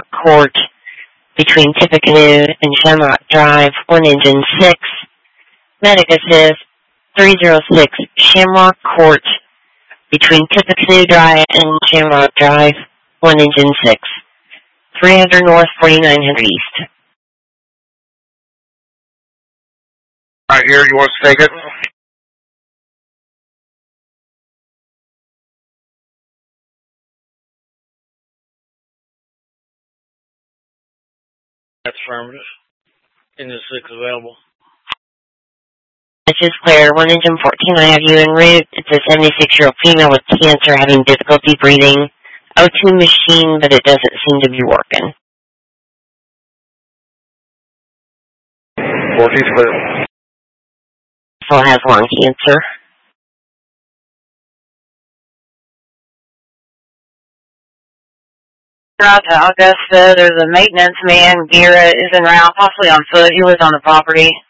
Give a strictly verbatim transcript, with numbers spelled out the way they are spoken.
Court between Tippecanoe and Shamrock Drive, one engine six. Medic assist three oh six Shamrock Court between Tippecanoe Drive and Shamrock Drive, one engine six. three hundred north, forty-nine hundred east. Right here, you want to take it? That's affirmative. Engine six available. This is Claire, one engine fourteen, I have you en route. It's a seventy-six-year-old female with cancer having difficulty breathing. O two machine, but it doesn't seem to be working. fourteen's clear. Still has lung cancer. Route to Augusta, there's a maintenance man, Gira, is en route, possibly on foot. He lives on the property.